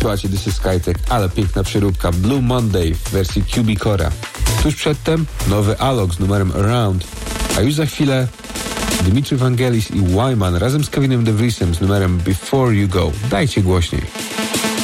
Słuchajcie, This is Skytech, ale piękna przeróbka Blue Monday w wersji QB Cora. Tuż przedtem nowy Alok z numerem Around, a już za chwilę Dimitri Vangelis i Wyman razem z Kevinem DeVriesem z numerem Before You Go. Dajcie głośniej.